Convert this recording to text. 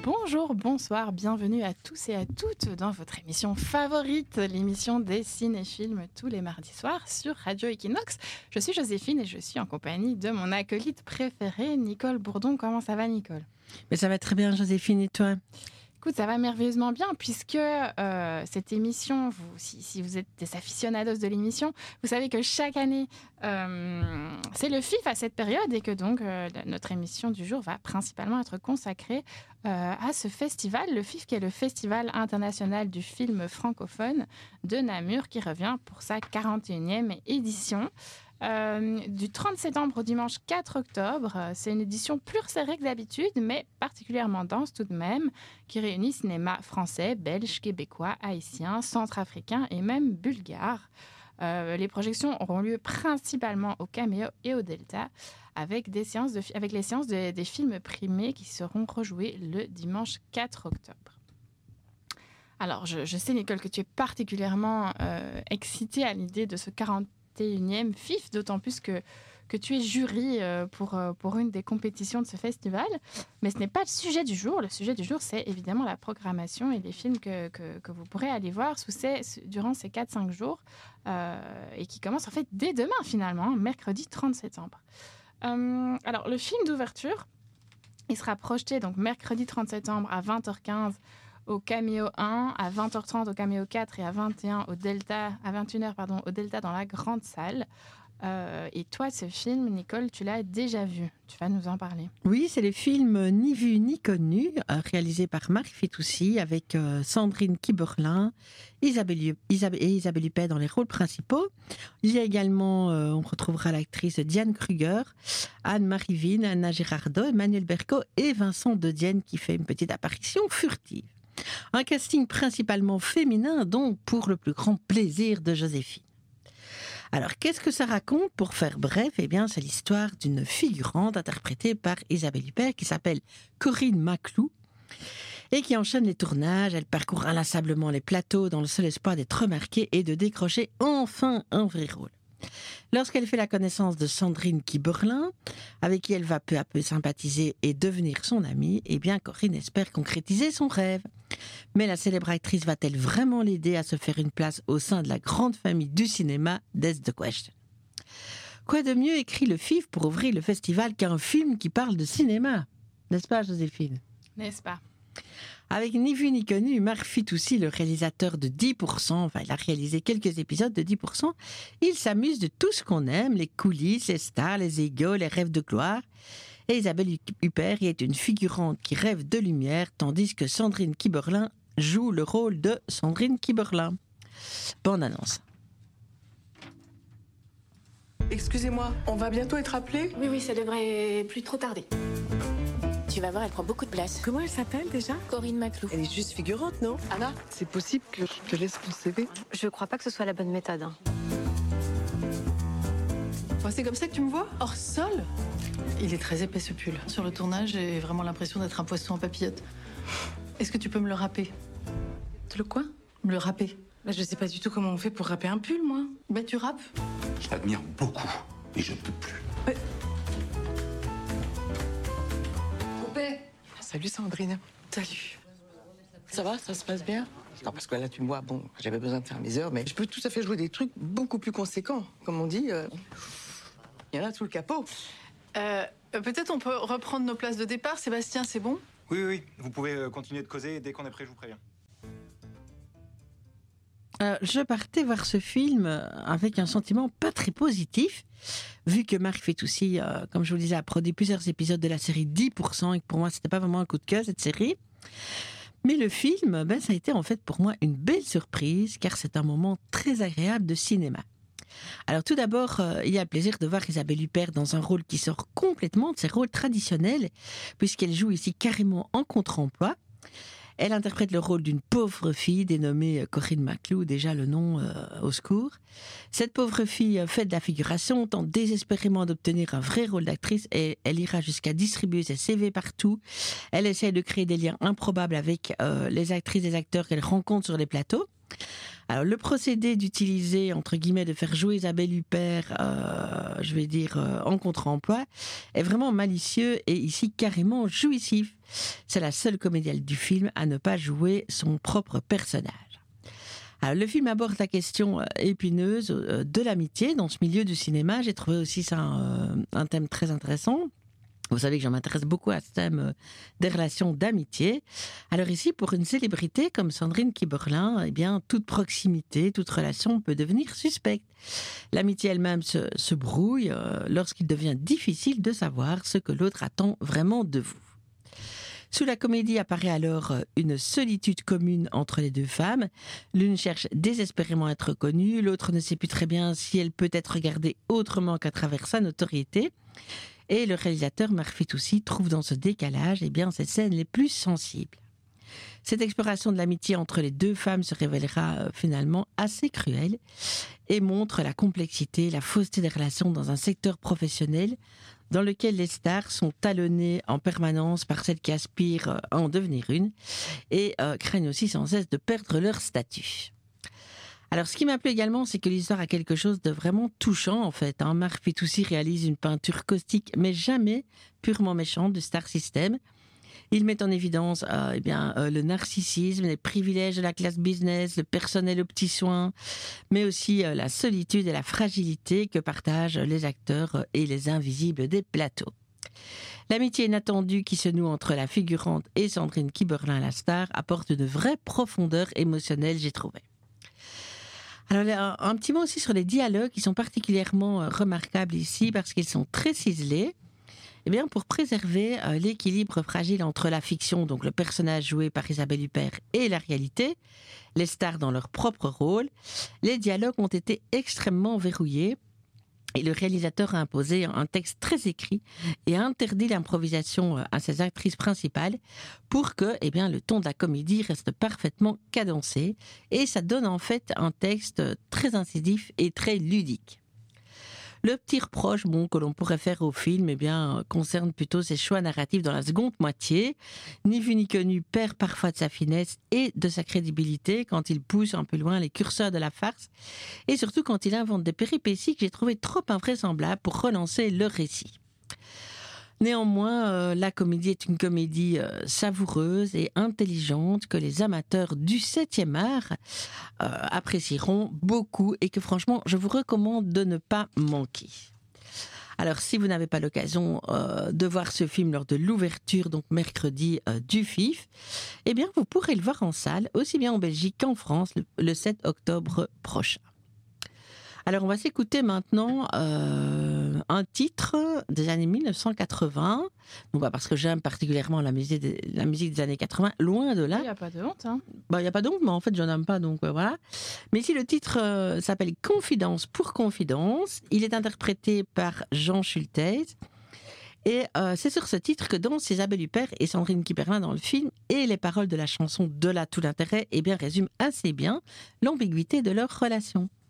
Bonjour, bonsoir, bienvenue à tous et à toutes dans votre émission favorite, l'émission des ciné-films tous les mardis soirs sur Radio Equinox. Je suis Joséphine et je suis en compagnie de mon acolyte préférée, Nicole Bourdon. Comment ça va, Nicole ? Mais ça va très bien, Joséphine, et toi ? Écoute, ça va merveilleusement bien puisque cette émission, si vous êtes des aficionados de l'émission, vous savez que chaque année, c'est le FIF à cette période et que donc notre émission du jour va principalement être consacrée à ce festival, le FIF qui est le Festival international du film francophone de Namur qui revient pour sa 41e édition. Du 30 septembre au dimanche 4 octobre. C'est une édition plus serrée que d'habitude, mais particulièrement dense tout de même, qui réunit cinéma français, belge, québécois, haïtien, centrafricain et même bulgare. Les projections auront lieu principalement au Caméo et au Delta, avec les séances des films primés qui seront rejoués le dimanche 4 octobre. Alors, je sais, Nicole, que tu es particulièrement excitée à l'idée de ce 41e FIF, d'autant plus que tu es jury pour une des compétitions de ce festival. Mais ce n'est pas le sujet du jour. Le sujet du jour, c'est évidemment la programmation et les films que vous pourrez aller voir durant ces 4-5 jours et qui commencent en fait dès demain finalement, mercredi 30 septembre. Alors, le film d'ouverture, il sera projeté donc mercredi 30 septembre à 20h15 au Caméo 1, à 20h30 au Caméo 4 et à 21h au Delta au Delta dans la grande salle. Et toi, ce film, Nicole, tu l'as déjà vu. Tu vas nous en parler. Oui, c'est le film Ni vu ni connu, réalisé par Marc Fitoussi avec Sandrine Kiberlin, Isabelle Huppert dans les rôles principaux. Il y a également, on retrouvera l'actrice Diane Kruger, Anne-Marie Vine, Anna Girardot, Emmanuel Berco et Vincent De Dienne qui fait une petite apparition furtive. Un casting principalement féminin, donc pour le plus grand plaisir de Joséphine. Alors, qu'est-ce que ça raconte ? Pour faire bref, eh bien, c'est l'histoire d'une figurante interprétée par Isabelle Huppert qui s'appelle Corinne Maclou et qui enchaîne les tournages. Elle parcourt inlassablement les plateaux dans le seul espoir d'être remarquée et de décrocher enfin un vrai rôle. Lorsqu'elle fait la connaissance de Sandrine Kiberlin, avec qui elle va peu à peu sympathiser et devenir son amie, eh bien, Corinne espère concrétiser son rêve. Mais la célèbre actrice va-t-elle vraiment l'aider à se faire une place au sein de la grande famille du cinéma? That's the question. Quoi de mieux écrit le FIF pour ouvrir le festival qu'un film qui parle de cinéma? N'est-ce pas, Joséphine? N'est-ce pas? Avec Ni vu ni connu, Marc Fitoussi, le réalisateur de 10%, il a réalisé quelques épisodes de 10%, il s'amuse de tout ce qu'on aime, les coulisses, les stars, les égos, les rêves de gloire. Et Isabelle Huppert est une figurante qui rêve de lumière, tandis que Sandrine Kiberlin joue le rôle de Sandrine Kiberlin. Bonne annonce. Excusez-moi, on va bientôt être appelé ? Oui, ça devrait plus trop tarder. Tu vas voir, elle prend beaucoup de place. Comment elle s'appelle déjà ? Corinne Maclou. Elle est juste figurante, non ? Anna, c'est possible que je te laisse mon CV ? Je crois pas que ce soit la bonne méthode. C'est comme ça que tu me vois ? Hors sol ? Il est très épais ce pull. Sur le tournage, j'ai vraiment l'impression d'être un poisson en papillote. Est-ce que tu peux me le râper ? Le quoi ? Me le râper. Je sais pas du tout comment on fait pour râper un pull, moi. Tu râpes ? Je t'admire beaucoup, mais je peux plus. Salut Sandrine. Salut. Ça va, ça se passe bien ? Non, parce que là, tu me vois, j'avais besoin de faire mes heures, mais je peux tout à fait jouer des trucs beaucoup plus conséquents. Comme on dit, il y en a sous le capot. Peut-être on peut reprendre nos places de départ. Sébastien, c'est bon ? Oui. Vous pouvez continuer de causer. Dès qu'on est prêt, je vous préviens. Je partais voir ce film avec un sentiment pas très positif, vu que Marc Fitoussi, comme je vous le disais, a produit plusieurs épisodes de la série 10%, et que pour moi, c'était pas vraiment un coup de cœur, cette série. Mais le film, ça a été en fait pour moi une belle surprise, car c'est un moment très agréable de cinéma. Alors tout d'abord, il y a le plaisir de voir Isabelle Huppert dans un rôle qui sort complètement de ses rôles traditionnels, puisqu'elle joue ici carrément en contre-emploi. Elle interprète le rôle d'une pauvre fille dénommée Corinne Maclou, déjà le nom au secours. Cette pauvre fille fait de la figuration, tente désespérément d'obtenir un vrai rôle d'actrice et elle ira jusqu'à distribuer ses CV partout. Elle essaie de créer des liens improbables avec les actrices et les acteurs qu'elle rencontre sur les plateaux. Alors, le procédé d'utiliser, entre guillemets, de faire jouer Isabelle Huppert, en contre-emploi, est vraiment malicieux et ici carrément jouissif. C'est la seule comédienne du film à ne pas jouer son propre personnage. Alors, le film aborde la question épineuse de l'amitié dans ce milieu du cinéma. J'ai trouvé aussi ça un thème très intéressant. Vous savez que je m'intéresse beaucoup à ce thème des relations d'amitié. Alors ici, pour une célébrité comme Sandrine Kiberlin, eh bien, toute proximité, toute relation peut devenir suspecte. L'amitié elle-même se brouille lorsqu'il devient difficile de savoir ce que l'autre attend vraiment de vous. Sous la comédie apparaît alors une solitude commune entre les deux femmes. L'une cherche désespérément à être reconnue, l'autre ne sait plus très bien si elle peut être regardée autrement qu'à travers sa notoriété. Et le réalisateur Marc Fitoussi trouve dans ce décalage ses scènes les plus sensibles. Cette exploration de l'amitié entre les deux femmes se révélera finalement assez cruelle et montre la complexité, la fausseté des relations dans un secteur professionnel dans lequel les stars sont talonnées en permanence par celles qui aspirent à en devenir une et craignent aussi sans cesse de perdre leur statut. Alors, ce qui m'a plu également, c'est que l'histoire a quelque chose de vraiment touchant, en fait. Marc Fitoussi réalise une peinture caustique, mais jamais purement méchante du star system. Il met en évidence le narcissisme, les privilèges de la classe business, le personnel aux petits soins, mais aussi la solitude et la fragilité que partagent les acteurs et les invisibles des plateaux. L'amitié inattendue qui se noue entre la figurante et Sandrine Kiberlin, la star, apporte une vraie profondeur émotionnelle, j'ai trouvé. Alors, un petit mot aussi sur les dialogues qui sont particulièrement remarquables ici parce qu'ils sont très ciselés. Pour préserver l'équilibre fragile entre la fiction, donc le personnage joué par Isabelle Huppert, et la réalité, les stars dans leur propre rôle, les dialogues ont été extrêmement verrouillés. Et le réalisateur a imposé un texte très écrit et a interdit l'improvisation à ses actrices principales pour que le ton de la comédie reste parfaitement cadencé. Et ça donne en fait un texte très incisif et très ludique. Le petit reproche que l'on pourrait faire au film concerne plutôt ses choix narratifs dans la seconde moitié. Ni vu ni connu perd parfois de sa finesse et de sa crédibilité quand il pousse un peu loin les curseurs de la farce et surtout quand il invente des péripéties que j'ai trouvées trop invraisemblables pour relancer le récit. Néanmoins, la comédie est une comédie savoureuse et intelligente que les amateurs du 7e art apprécieront beaucoup et que franchement, je vous recommande de ne pas manquer. Alors, si vous n'avez pas l'occasion de voir ce film lors de l'ouverture, donc mercredi du FIF, vous pourrez le voir en salle, aussi bien en Belgique qu'en France, le 7 octobre prochain. Alors, on va s'écouter maintenant un titre des années 1980. Parce que j'aime particulièrement la musique des années 80, loin de là. Il n'y a pas de honte. Il n'y a pas de honte, mais en fait, je n'aime pas, donc voilà. Mais ici, le titre s'appelle Confidence pour Confidence. Il est interprété par Jean Schultes. Et c'est sur ce titre que dansent Isabelle Huppert et Sandrine Kiberlin dans le film. Et les paroles de la chanson De là tout l'intérêt résument assez bien l'ambiguïté de leur relation.